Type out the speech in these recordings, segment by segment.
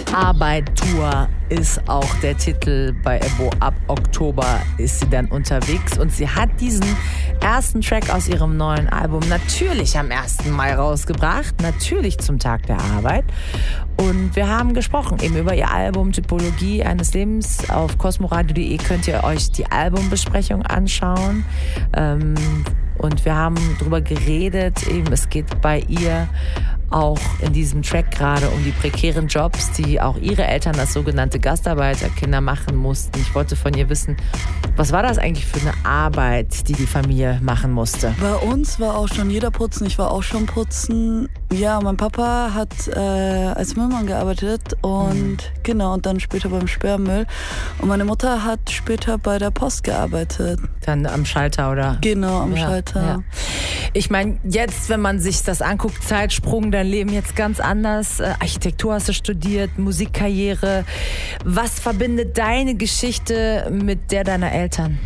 Arbeit Tour ist auch der Titel bei Ebbo. Ab Oktober ist sie dann unterwegs und sie hat diesen ersten Track aus ihrem neuen Album natürlich am 1. Mai rausgebracht, natürlich zum Tag der Arbeit. Und wir haben gesprochen eben über ihr Album Typologie eines Lebens. Auf cosmoradio.de könnt ihr euch die Albumbesprechung anschauen. Und wir haben darüber geredet, eben es geht bei ihr auch in diesem Track gerade um die prekären Jobs, die auch ihre Eltern als sogenannte Gastarbeiterkinder machen mussten. Ich wollte von ihr wissen, was war das eigentlich für eine Arbeit, die die Familie machen musste? Bei uns war auch schon jeder putzen, ich war auch schon putzen. Ja, mein Papa hat als Müllmann gearbeitet und genau, und dann später beim Sperrmüll. Und meine Mutter hat später bei der Post gearbeitet. Dann am Schalter, oder? Genau, am Schalter. Ja. Ich meine, jetzt, wenn man sich das anguckt, Zeitsprung, dein Leben jetzt ganz anders. Architektur hast du studiert, Musikkarriere. Was verbindet deine Geschichte mit der deiner Eltern?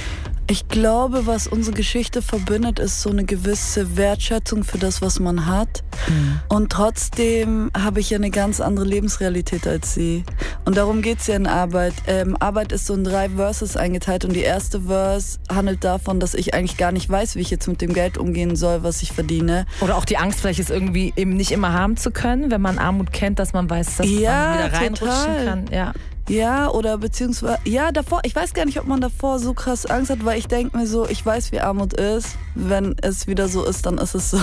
Ich glaube, was unsere Geschichte verbindet, ist so eine gewisse Wertschätzung für das, was man hat. Und trotzdem habe ich ja eine ganz andere Lebensrealität als sie. Und darum geht es ja in Arbeit. Arbeit ist so in 3 Verses eingeteilt und die erste Verse handelt davon, dass ich eigentlich gar nicht weiß, wie ich jetzt mit dem Geld umgehen soll, was ich verdiene. Oder auch die Angst, vielleicht es irgendwie eben nicht immer haben zu können, wenn man Armut kennt, dass man weiß, dass man wieder reinrutschen kann. Ja. Ja, oder beziehungsweise, ja, davor, ich weiß gar nicht, ob man davor so krass Angst hat, weil ich denke mir so, ich weiß, wie Armut ist. Wenn es wieder so ist, dann ist es so.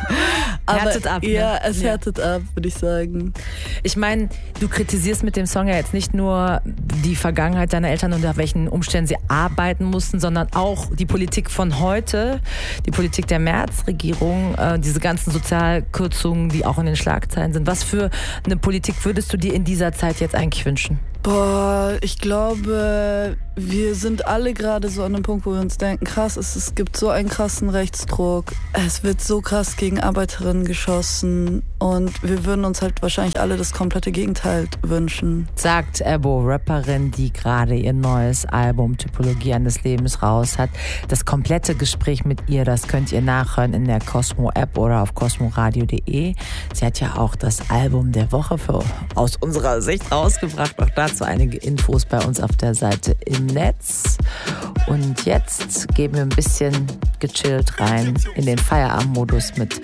Aber, härtet ab, ne? Ja, es härtet ab, würde ich sagen. Ich meine, du kritisierst mit dem Song ja jetzt nicht nur die Vergangenheit deiner Eltern und unter welchen Umständen sie arbeiten mussten, sondern auch die Politik von heute, die Politik der Merz-Regierung, diese ganzen Sozialkürzungen, die auch in den Schlagzeilen sind. Was für eine Politik würdest du dir in dieser Zeit jetzt eigentlich wünschen? Boah, ich glaube, wir sind alle gerade so an einem Punkt, wo wir uns denken, krass, es gibt so einen krassen Rechtsdruck. Es wird so krass gegen Arbeiterinnen geschossen und wir würden uns halt wahrscheinlich alle das komplette Gegenteil wünschen. Sagt Ebbo, Rapperin, die gerade ihr neues Album Typologie eines Lebens raus hat. Das komplette Gespräch mit ihr, das könnt ihr nachhören in der Cosmo-App oder auf cosmoradio.de. Sie hat ja auch das Album der Woche aus unserer Sicht rausgebracht. Auch dazu einige Infos bei uns auf der Seite im Netz. Und jetzt gehen wir ein bisschen gechillt rein in den Feierabendmodus mit